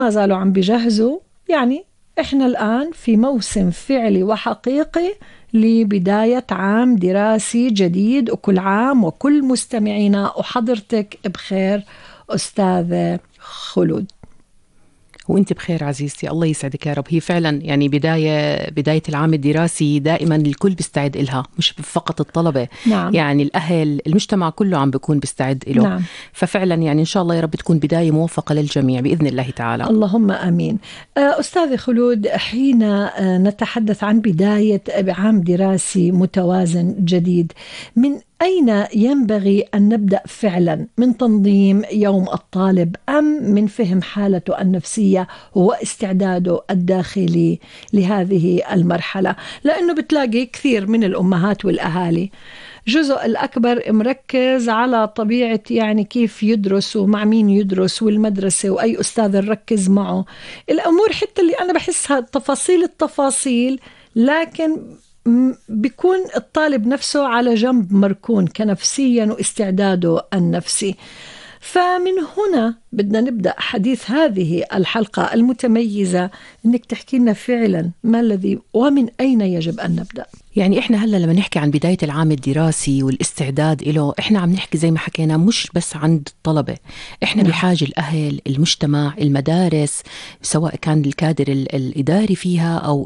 ما زالوا عم بيجهزوا. يعني إحنا الآن في موسم فعلي وحقيقي لبداية عام دراسي جديد، وكل عام وكل مستمعينا وحضرتك بخير أستاذة خلود. وانت بخير عزيزتي، الله يسعدك يا رب. هي فعلا يعني بداية العام الدراسي دائما الكل بيستعد إلها، مش فقط الطلبة. نعم. يعني الأهل، المجتمع كله عم بيكون بيستعد إله. نعم. ففعلا يعني إن شاء الله يا رب تكون بداية موفقة للجميع بإذن الله تعالى. اللهم أمين. أستاذة خلود، حين نتحدث عن بداية عام دراسي متوازن جديد، من أين ينبغي أن نبدأ فعلا؟ من تنظيم يوم الطالب أم من فهم حالته النفسية واستعداده الداخلي لهذه المرحلة؟ لأنه بتلاقي كثير من الأمهات والأهالي جزء الأكبر مركز على طبيعة يعني كيف يدرس ومع مين يدرس والمدرسة وأي أستاذ نركز معه، الأمور حتى اللي أنا بحسها التفاصيل، لكن بيكون الطالب نفسه على جنب مركون كنفسيا واستعداده النفسي. فمن هنا بدنا نبدأ حديث هذه الحلقة المتميزة، إنك تحكي لنا فعلا ما الذي ومن أين يجب أن نبدأ. يعني إحنا هلأ لما نحكي عن بداية العام الدراسي والاستعداد له، إحنا عم نحكي زي ما حكينا مش بس عند الطلبة، إحنا بحاجة الأهل، المجتمع، المدارس، سواء كان الكادر الإداري فيها أو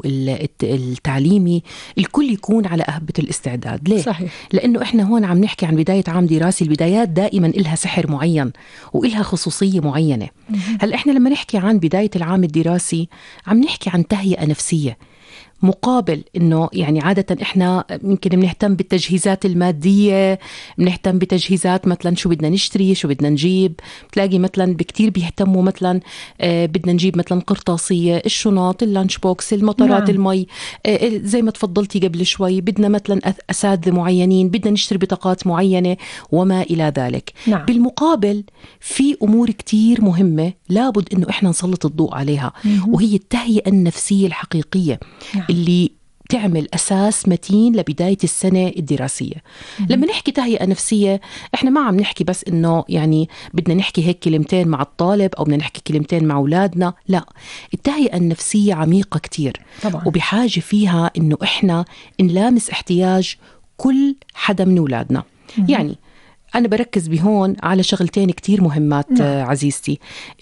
التعليمي، الكل يكون على أهبة الاستعداد. ليه؟ صحيح. لأنه إحنا هون عم نحكي عن بداية عام دراسي، البدايات دائما إلها سحر معين وإلها خصوصية معينة. هل إحنا لما نحكي عن بداية العام الدراسي عم نحكي عن تهيئة نفسية، مقابل إنه يعني عادة إحنا يمكن بنهتم بالتجهيزات المادية، بنهتم بتجهيزات مثلا شو بدنا نشتري، شو بدنا نجيب. بتلاقي مثلا بكتير بيهتموا مثلا بدنا نجيب مثلا قرطاسية، الشنط، اللانش بوكس، المطارات، المي، زي ما تفضلتي قبل شوي، بدنا مثلا أساتذة معينين، بدنا نشتري بطاقات معينة وما إلى ذلك. بالمقابل في أمور كتير مهمة لابد إنه إحنا نسلط الضوء عليها، وهي التهيئة النفسية الحقيقية اللي تعمل أساس متين لبداية السنة الدراسية. لما نحكي تهيئة نفسية، إحنا ما عم نحكي بس إنه يعني بدنا نحكي هيك كلمتين مع الطالب أو بدنا نحكي كلمتين مع أولادنا، لا، التهيئة النفسية عميقة كتير طبعا. وبحاجة فيها إنه إحنا نلامس احتياج كل حدا من أولادنا. يعني أنا بركز بهون على شغلتين كتير مهمات. عزيزتي،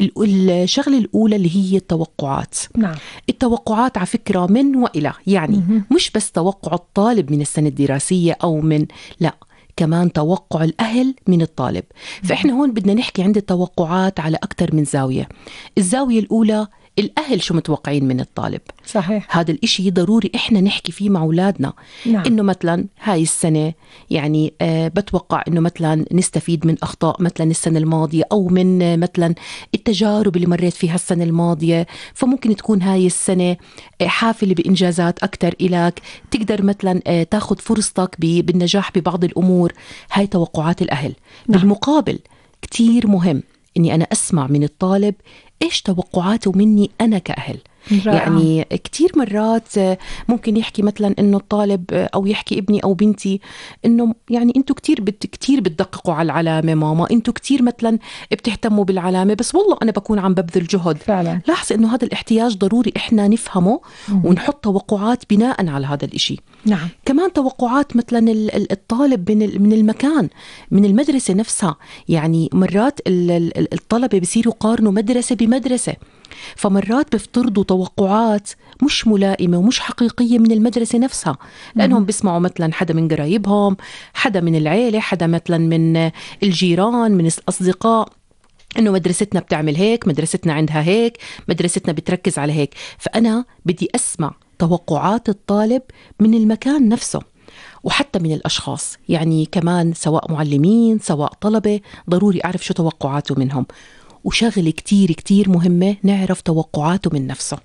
الشغلة الأولى اللي هي التوقعات. التوقعات على فكرة من وإلى، يعني مش بس توقع الطالب من السنة الدراسية أو من، لا، كمان توقع الأهل من الطالب. فإحنا هون بدنا نحكي عند التوقعات على أكتر من زاوية. الزاوية الأولى، الأهل شو متوقعين من الطالب. صحيح. هذا الإشي ضروري إحنا نحكي فيه مع أولادنا. إنه مثلا هاي السنة يعني بتوقع إنه مثلا نستفيد من أخطاء مثلا السنة الماضية، أو من مثلا التجارب اللي مريت فيها السنة الماضية. فممكن تكون هاي السنة حافلة بإنجازات أكتر إلك، تقدر مثلا تاخد فرصتك بالنجاح ببعض الأمور. هاي توقعات الأهل. بالمقابل كتير مهم إني أنا أسمع من الطالب إيش توقعاته مني أنا كأهل. يعني كتير مرات ممكن يحكي مثلا إنه الطالب أو يحكي ابني أو بنتي إنه يعني أنتوا كتير بتدققوا على العلامة ماما، أنتوا كتير مثلا بتهتموا بالعلامة، بس والله أنا بكون عم ببذل جهد فعلا. لاحظ إنه هذا الاحتياج ضروري إحنا نفهمه ونحط توقعات بناء على هذا الإشي. كمان توقعات مثلا الطالب من المكان، من المدرسة نفسها. يعني مرات الطلبة بيصيروا يقارنوا مدرسة بمدرسة، فمرات بيفترضوا توقعات مش ملائمة ومش حقيقية من المدرسة نفسها، لأنهم بيسمعوا مثلا حدا من قرايبهم، حدا من العيلة، حدا مثلا من الجيران، من الأصدقاء، إنه مدرستنا بتعمل هيك، مدرستنا عندها هيك، مدرستنا بتركز على هيك. فأنا بدي أسمع توقعات الطالب من المكان نفسه وحتى من الأشخاص. يعني كمان سواء معلمين سواء طلبة، ضروري أعرف شو توقعاته منهم. وشغل كتير مهمة نعرف توقعاته من نفسه.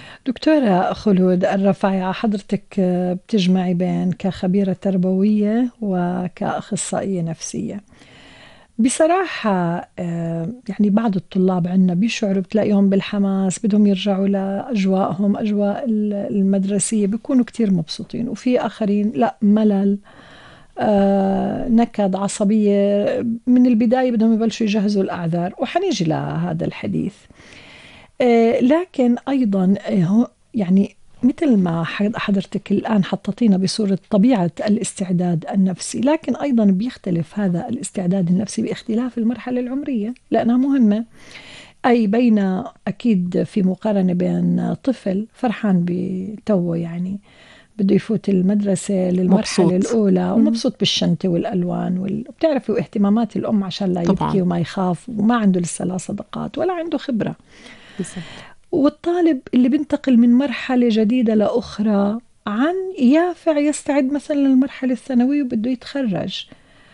دكتورة خلود الرفايعة، حضرتك بتجمعي بين كخبيرة تربوية وكأخصائية نفسية. بصراحة يعني بعض الطلاب عندنا بيشعروا، بتلاقيهم بالحماس، بدهم يرجعوا لأجواءهم، أجواء المدرسية، بيكونوا كتير مبسوطين، وفي آخرين لا، ملل، نكد، عصبية، من البداية بدهم يبلشوا يجهزوا الأعذار، وحنيجي لهذا الحديث. لكن أيضا يعني مثل ما حضرتك الآن حطينا بصورة طبيعة الاستعداد النفسي، لكن أيضا بيختلف هذا الاستعداد النفسي باختلاف المرحلة العمرية لأنها مهمة. أي بين أكيد في مقارنة بين طفل فرحان بتوه يعني بده يفوت المدرسة للمرحلة مبسوط. الأولى ومبسوط بالشنطة والألوان وبتعرفوا اهتمامات الأم عشان لا يبكي وما يخاف وما عنده لسه لا صداقات ولا عنده خبرة. بالضبط. والطالب اللي بنتقل من مرحلة جديدة لأخرى عن يافع يستعد مثلا للمرحلة الثانوية وبده يتخرج.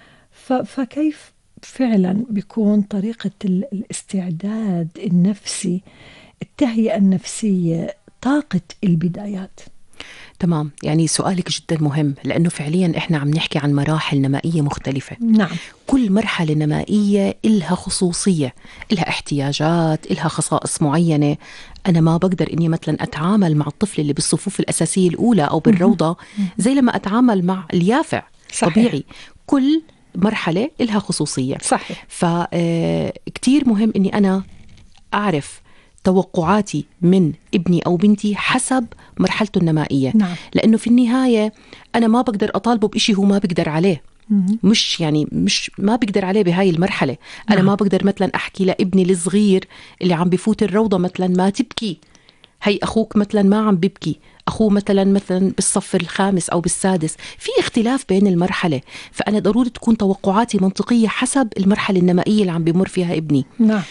فكيف فعلا بيكون طريقة الاستعداد النفسي، التهيئة النفسية، طاقة البدايات؟ تمام، يعني سؤالك جدا مهم لأنه فعليا إحنا عم نحكي عن مراحل نمائية مختلفة. نعم. كل مرحلة نمائية إلها خصوصية، إلها احتياجات، إلها خصائص معينة. أنا ما بقدر إني مثلا أتعامل مع الطفل اللي بالصفوف الأساسية الأولى أو بالروضة زي لما أتعامل مع اليافع. صحيح. طبيعي كل مرحلة إلها خصوصية. صحيح. فكتير مهم إني أنا أعرف توقعاتي من ابني أو بنتي حسب مرحلته النمائية. نعم. لأنه في النهاية أنا ما بقدر أطالبه بإشي هو ما بقدر عليه. مش ما بقدر عليه بهاي المرحلة. أنا نعم. ما بقدر مثلا أحكي لابني الصغير اللي عم بفوت الروضة مثلا ما تبكي، هي أخوك مثلا ما عم ببكي، أخوه مثلا بالصف الخامس أو بالسادس. في اختلاف بين المرحلة، فأنا ضروري تكون توقعاتي منطقية حسب المرحلة النمائية اللي عم بمر فيها ابني. نعم.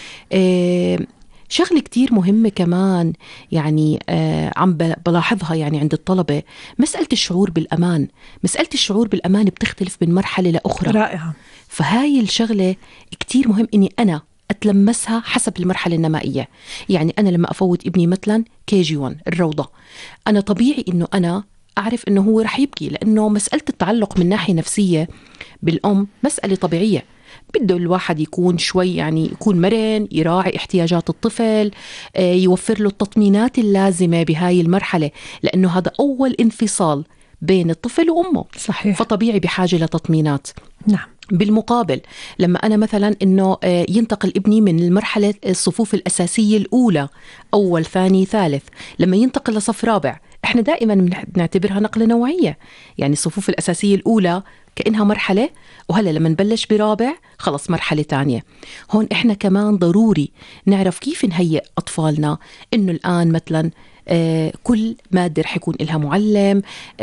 شغلة كتير مهمة كمان يعني عم بلاحظها يعني عند الطلبة، مسألة الشعور بالأمان. مسألة الشعور بالأمان بتختلف من مرحلة لأخرى. رائعة. فهاي الشغلة كتير مهم إني أنا أتلمسها حسب المرحلة النمائية. يعني أنا لما أفوت ابني مثلا KG1 الروضة، أنا طبيعي إنه أنا أعرف إنه هو رح يبكي، لأنه مسألة التعلق من ناحية نفسية بالأم مسألة طبيعية. بده الواحد يكون شوي يعني يكون مرن، يراعي احتياجات الطفل، يوفر له التطمينات اللازمة بهاي المرحلة، لأنه هذا أول انفصال بين الطفل وأمه. صحيح. فطبيعي بحاجة لتطمينات. نعم. بالمقابل لما أنا مثلا إنه ينتقل ابني من المرحلة الصفوف الأساسية الأولى أول ثاني ثالث، لما ينتقل لصف رابع، إحنا دائما بنعتبرها نقلة نوعية. يعني الصفوف الأساسية الأولى كأنها مرحلة، وهلا لما نبلش برابع خلص مرحلة تانية. هون إحنا كمان ضروري نعرف كيف نهيئ أطفالنا إنه الآن مثلا كل مادة رح يكون لها معلم،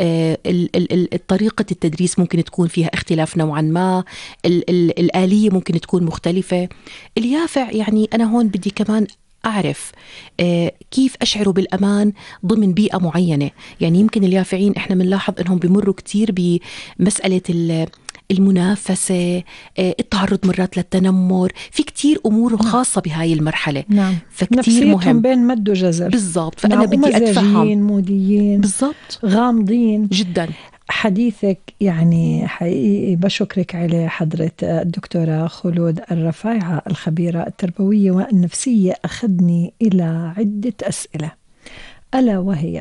طريقة التدريس ممكن تكون فيها اختلاف نوعا ما، الآلية ممكن تكون مختلفة. اليافع يعني أنا هون بدي كمان أعرف كيف أشعر بالأمان ضمن بيئة معينة. يعني يمكن اليافعين إحنا بنلاحظ أنهم بيمروا كتير بمسألة المنافسة، التعرض مرات للتنمر، في كتير أمور خاصة بهاي المرحلة. نعم. فكتير مهم بين مد وجزر. بالضبط. فأنا نعم. بدي أتفهم موديين بالضبط، غامضين جدا. حديثك يعني حقيقي بشكرك عليه حضرة الدكتورة خلود الرفايعة الخبيرة التربوية والنفسية. أخذني إلى عدة أسئلة، ألا وهي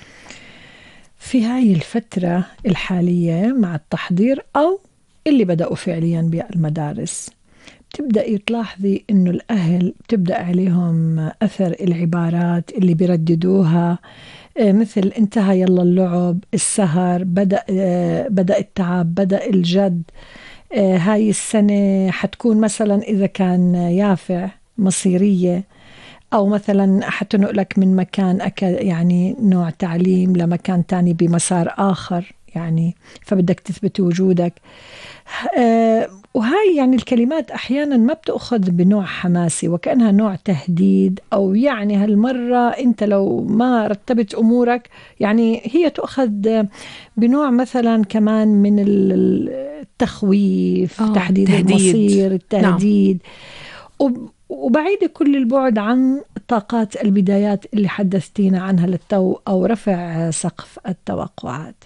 في هاي الفترة الحالية مع التحضير أو اللي بدأوا فعليا بالمدارس، بتبدأي تلاحظي إنه الأهل بتبدأ عليهم أثر العبارات اللي بيرددوها، مثل انتهى يلا اللعب، السهر، بدأ التعب، بدأ الجد، هاي السنة حتكون مثلا إذا كان يافع مصيرية، أو مثلا حتنقلك من مكان يعني نوع تعليم لمكان تاني بمسار آخر، يعني فبدك تثبت وجودك. وهاي يعني الكلمات أحيانا ما بتأخذ بنوع حماسي وكأنها نوع تهديد، أو يعني هالمرة أنت لو ما رتبت أمورك، يعني هي تأخذ بنوع مثلا كمان من التخويف، تحديد المصير، التهديد. نعم. وبعيدة كل البعد عن طاقات البدايات اللي حدثتينا عنها للتو، أو رفع سقف التوقعات.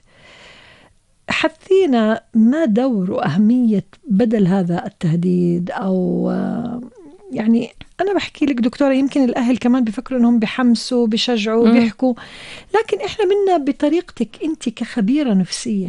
حثينا ما دور وأهمية بدل هذا التهديد، أو يعني أنا بحكي لك دكتورة، يمكن الأهل كمان بيفكروا أنهم بيحمسوا بيشجعوا بيحكوا، لكن إحنا منا بطريقتك أنت كخبيرة نفسية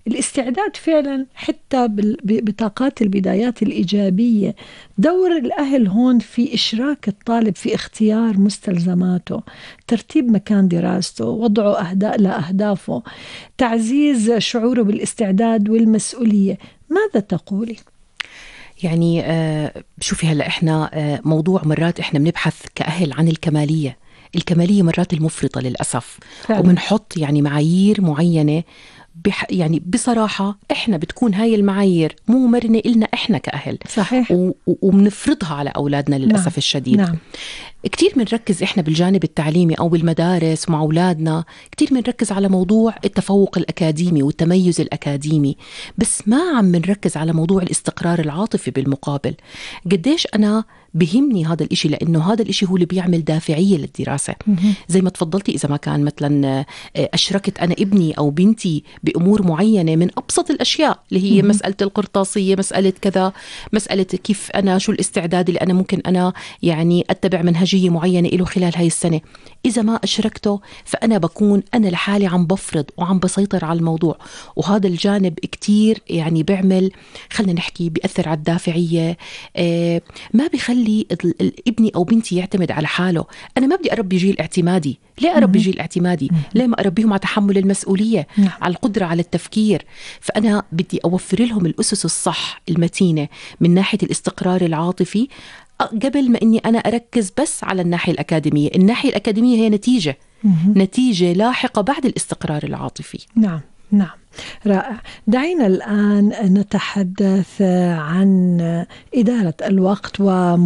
الاستعداد فعلا حتى بطاقات البدايات الإيجابية. دور الأهل هون في إشراك الطالب في اختيار مستلزماته، ترتيب مكان دراسته، وضعه لأهدافه، تعزيز شعوره بالاستعداد والمسؤولية. ماذا تقولي؟ يعني شوفي هلأ إحنا موضوع مرات إحنا بنبحث كأهل عن الكمالية مرات المفرطة للأسف فعلا. وبنحط يعني معايير معينة يعني بصراحة إحنا بتكون هاي المعايير مو مرنة إلنا إحنا كأهل. صحيح. وبنفرضها على أولادنا للأسف. نعم. الشديد. نعم. كتير بنركز إحنا بالجانب التعليمي أو بالمدارس مع أولادنا، كتير بنركز على موضوع التفوق الأكاديمي والتميز الأكاديمي، بس ما عم بنركز على موضوع الاستقرار العاطفي بالمقابل. قديش أنا بهمني هذا الإشي، لأنه هذا الإشي هو اللي بيعمل دافعية للدراسة. زي ما تفضلتي، إذا ما كان مثلا أشركت أنا ابني أو بنتي بأمور معينة من أبسط الأشياء اللي هي مسألة القرطاسية، مسألة كذا، مسألة كيف أنا شو الاستعداد اللي أنا ممكن أنا يعني أتبع منهجية معينة له خلال هاي السنة، إذا ما أشركته فأنا بكون أنا لحالي عم بفرض وعم بسيطر على الموضوع. وهذا الجانب كتير يعني بيعمل، خلنا نحكي، بيأثر على الدافعية، ما بيخلي ابني أو بنتي يعتمد على حاله. أنا ما بدي أربي جيل اعتمادي. ليه أربي جيل اعتمادي؟ ليه ما أربيهم على تحمل المسؤولية، على القدرة على التفكير؟ فأنا بدي أوفر لهم الأسس الصح المتينة من ناحية الاستقرار العاطفي، قبل ما أني أنا أركز بس على الناحية الأكاديمية. الناحية الأكاديمية هي نتيجة لاحقة بعد الاستقرار العاطفي. نعم. نعم. رائع. دعينا الآن نتحدث عن إدارة الوقت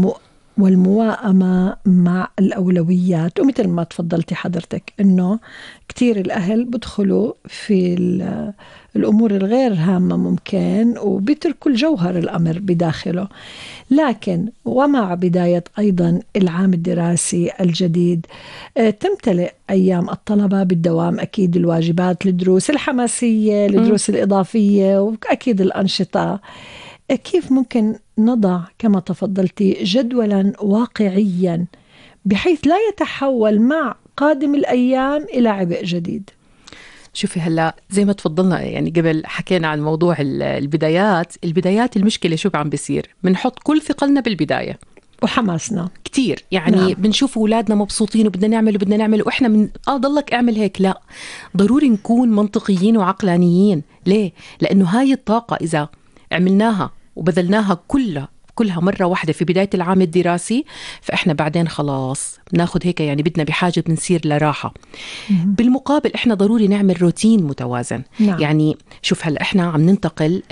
والمواءمة مع الأولويات. ومثل ما تفضلتي حضرتك أنه كتير الأهل بدخلوا في الأمور الغير هامة ممكن، وبيتركوا الجوهر الأمر بداخله. لكن ومع بداية أيضا العام الدراسي الجديد تمتلئ أيام الطلبة بالدوام، أكيد الواجبات، الدروس الحماسية، الدروس الإضافية، وأكيد الأنشطة. كيف ممكن نضع كما تفضلتي جدولا واقعيا بحيث لا يتحول مع قادم الأيام إلى عبء جديد؟ شوفي هلا زي ما تفضلنا، يعني قبل حكينا عن موضوع البدايات المشكلة شو عم بيصير؟ بنحط كل ثقلنا بالبداية وحماسنا كتير، يعني نعم. بنشوف أولادنا مبسوطين وبدنا نعمل وإحنا من ضلك اعمل هيك. لا، ضروري نكون منطقيين وعقلانيين. ليه؟ لأنه هاي الطاقة إذا عملناها وبذلناها كلها مرة واحدة في بداية العام الدراسي، فإحنا بعدين خلاص ناخد هيك، يعني بدنا بحاجة بنصير لراحة. بالمقابل إحنا ضروري نعمل روتين متوازن. نعم. يعني شوف هلأ إحنا عم ننتقل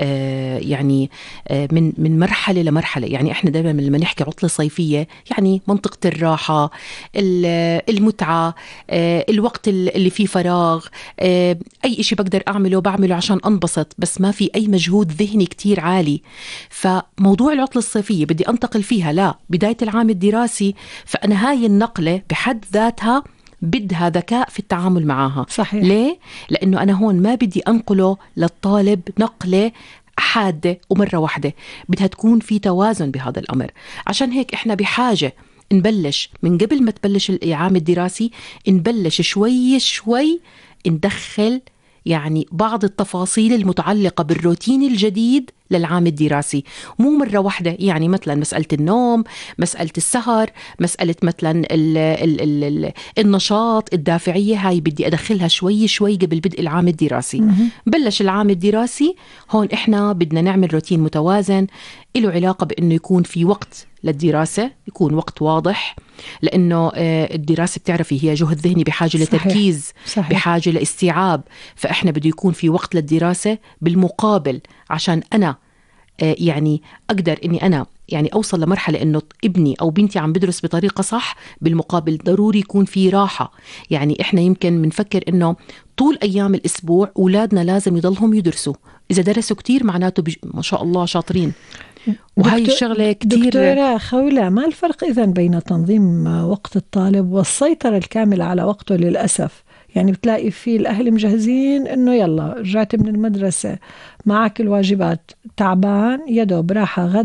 من مرحلة لمرحلة. يعني إحنا دائما لما نحكي عطلة صيفية، يعني منطقة الراحة، المتعة، الوقت اللي فيه فراغ، أي إشي بقدر بعمله عشان أنبسط، بس ما في أي مجهود ذهني كتير عالي. فموضوع العطلة الصيفية بدي أنتقل فيها بداية العام الدراسي، فأنا هاي النقلة بحد ذاتها بدها ذكاء في التعامل معها. صحيح. ليه؟ لأنه أنا هون ما بدي أنقله للطالب نقلة حادة ومرة واحدة، بدها تكون في توازن بهذا الأمر. عشان هيك إحنا بحاجة نبلش من قبل ما تبلش العام الدراسي، نبلش شوي شوي ندخل يعني بعض التفاصيل المتعلقة بالروتين الجديد للعام الدراسي، مو مرة واحدة. يعني مثلا مسألة النوم، مسألة السهر، مسألة مثلا النشاط، الدافعية، هاي بدي أدخلها شوي شوي قبل بدء العام الدراسي. بلش العام الدراسي، هون إحنا بدنا نعمل روتين متوازن له علاقة بأنه يكون في وقت للدراسة، يكون وقت واضح، لأنه الدراسة بتعرفي هي جهد ذهني بحاجة لتركيز. صحيح. بحاجة لاستيعاب. فإحنا بده يكون في وقت للدراسة. بالمقابل عشان أنا يعني أقدر أني أنا يعني أوصل لمرحلة أنه ابني أو بنتي عم بدرس بطريقة صح، بالمقابل ضروري يكون في راحة. يعني إحنا يمكن منفكر أنه طول أيام الأسبوع أولادنا لازم يضلهم يدرسوا، إذا درسوا كتير معناته ما شاء الله شاطرين. وهي الشغلة كتير. دكتورة خولة، ما الفرق إذن بين تنظيم وقت الطالب والسيطرة الكاملة على وقته؟ للأسف يعني بتلاقي فيه الأهل مجهزين إنه يلا رجعت من المدرسة معك الواجبات، تعبان، يدوب راحة، غدا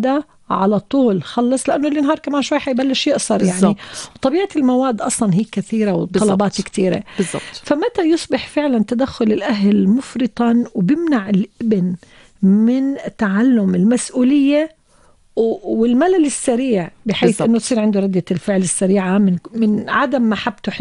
على طول خلص، لأنه النهار كمان شوي حيبلش يقصر. بالزبط. يعني طبيعة المواد أصلا هي كثيرة وطلبات كثيرة. بالضبط. فمتى يصبح فعلا تدخل الأهل مفرطا وبيمنع الابن من تعلم المسؤولية والملل السريع، بحيث بالزبط. أنه تصير عنده ردة الفعل السريعة من عدم محبته